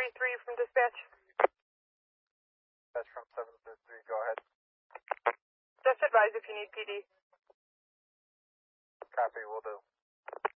733 from dispatch. That's from 733, go ahead. Just advise if you need PD. Copy, will do.